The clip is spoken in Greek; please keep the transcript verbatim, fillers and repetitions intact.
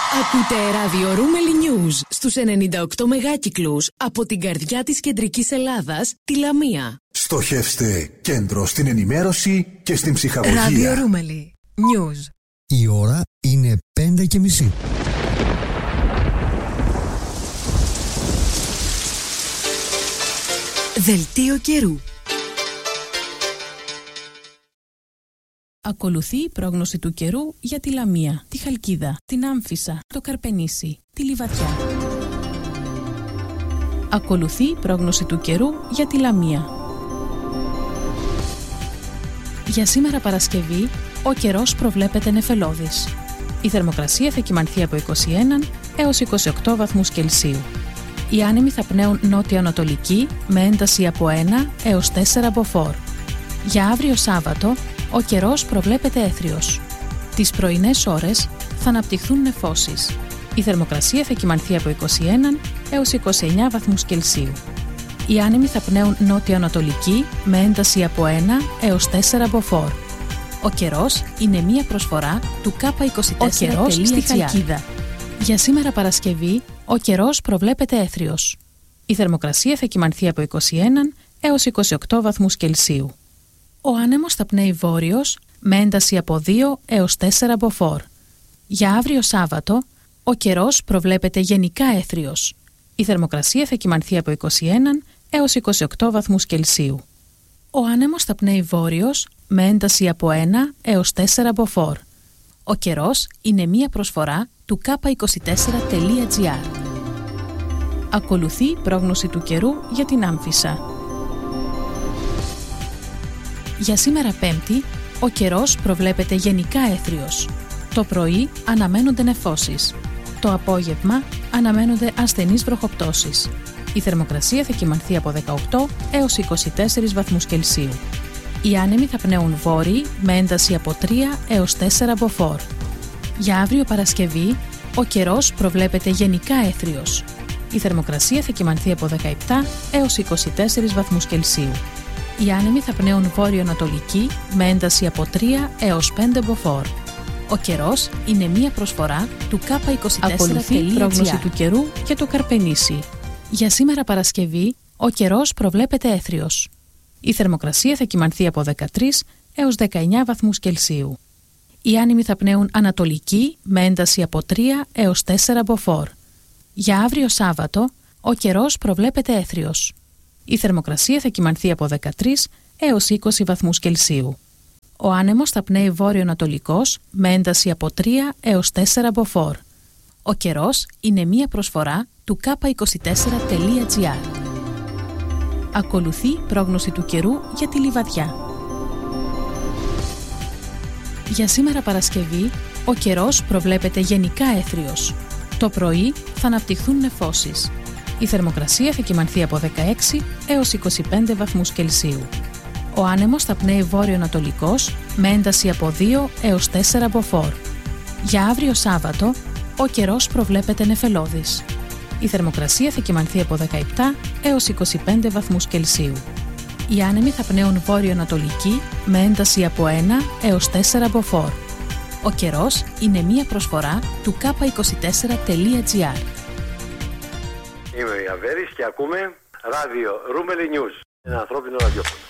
Ακούτε ράδιο Ρούμελι News στους ενενήντα οκτώ μεγάκυκλους από την καρδιά της κεντρικής Ελλάδας, τη Λαμία. Στοχεύστε κέντρο στην ενημέρωση και στην ψυχαγωγία. Ράδιο Ρούμελι News. Η ώρα είναι πέντε και μισή. Δελτίο καιρού. Ακολουθεί η πρόγνωση του καιρού για τη Λαμία, τη Χαλκίδα, την Άμφισσα, το Καρπενήσι, τη Λιβαδιά. Ακολουθεί η πρόγνωση του καιρού για τη Λαμία. Για σήμερα Παρασκευή, ο καιρός προβλέπεται νεφελώδης. Η θερμοκρασία θα κυμανθεί από είκοσι ένα έως είκοσι οκτώ βαθμούς Κελσίου. Οι άνεμοι θα πνέουν νότιο-ανατολική με ένταση από ένα έως τέσσερα μποφόρ. Για αύριο Σάββατο, ο καιρός προβλέπεται έθριος. Τις πρωινές ώρες θα αναπτυχθούν νεφώσεις. Η θερμοκρασία θα κυμανθεί από είκοσι ένα έως είκοσι εννέα βαθμούς Κελσίου. Οι άνεμοι θα πνέουν νότιο-ανατολική με ένταση από ένα έως τέσσερα μποφόρ. Ο καιρός είναι μία προσφορά του κάπα είκοσι τέσσερα τελεία τζι άρ. Στη Χαλκίδα. Για σήμερα Παρασκευή, ο καιρός προβλέπεται έθριος. Η θερμοκρασία θα κυμανθεί από είκοσι ένα έως είκοσι οκτώ βαθμούς Κελσίου. Ο άνεμος θα πνέει βόρειος με ένταση από δύο έως τέσσερα μποφόρ. Για αύριο Σάββατο, ο καιρός προβλέπεται γενικά έθριος. Η θερμοκρασία θα κυμανθεί από είκοσι ένα έως είκοσι οκτώ βαθμούς Κελσίου. Ο άνεμος θα πνέει βόρειος με ένταση από ένα έως τέσσερα μποφόρ. Ο καιρός είναι μία προσφορά του κάπα είκοσι τέσσερα τελεία τζι άρ. Ακολουθεί η πρόγνωση του καιρού για την Άμφισσα. Για σήμερα Πέμπτη, ο καιρός προβλέπεται γενικά έθριος. Το πρωί αναμένονται νεφώσεις. Το απόγευμα αναμένονται ασθενείς βροχοπτώσεις. Η θερμοκρασία θα κυμανθεί από δεκαοκτώ έως είκοσι τέσσερα βαθμούς Κελσίου. Οι άνεμοι θα πνέουν βόρειοι με ένταση από τρία έως τέσσερα μποφόρ. Για αύριο Παρασκευή, ο καιρός προβλέπεται γενικά έθριος. Η θερμοκρασία θα κυμανθεί από δεκαεπτά έως είκοσι τέσσερα βαθμούς Κελσίου. Οι άνεμοι θα πνέουν βόρειο-ανατολική με ένταση από τρία έως πέντε μποφόρ. Ο καιρός είναι μία προσφορά του κάπα είκοσι τέσσερα τελεία τζι άρ. Ακολουθεί η πρόγνωση του καιρού και το Καρπενήσι. Για σήμερα Παρασκευή, ο καιρός προβλέπεται έθριος. Η θερμοκρασία θα κυμανθεί από δεκατρία έως δεκαεννέα βαθμούς Κελσίου. Οι άνεμοι θα πνέουν ανατολική με ένταση από τρία έως τέσσερα μποφόρ. Για αύριο Σάββατο, ο καιρός προβλέπεται έθριος. Η θερμοκρασία θα κυμανθεί από δεκατρία έως είκοσι βαθμούς Κελσίου. Ο άνεμος θα πνέει βόρειο-ανατολικός με ένταση από τρία έως τέσσερα μποφόρ. Ο καιρός είναι μία προσφορά του κάπα είκοσι τέσσερα τελεία τζι άρ. Ακολουθεί πρόγνωση του καιρού για τη Λιβαδιά. Για σήμερα Παρασκευή, ο καιρός προβλέπεται γενικά έθριος. Το πρωί θα αναπτυχθούν νεφώσεις. Η θερμοκρασία θα κυμανθεί από δεκαέξι έως είκοσι πέντε βαθμούς Κελσίου. Ο άνεμος θα πνέει βόρειο-ανατολικός με ένταση από δύο έως τέσσερα μποφόρ. Για αύριο Σάββατο, ο καιρός προβλέπεται νεφελώδης. Η θερμοκρασία θα κυμανθεί από δεκαεπτά έως είκοσι πέντε βαθμούς Κελσίου. Οι άνεμοι θα πνέουν βόρειο-ανατολική με ένταση από ένα έως τέσσερα μποφόρ. Ο καιρός είναι μία προσφορά του κάπα είκοσι τέσσερα τελεία τζι άρ. Είμαι ο Ιαβέρης και ακούμε ράδιο Ρούμελι News, ένα ανθρώπινο ραδιόφωνο.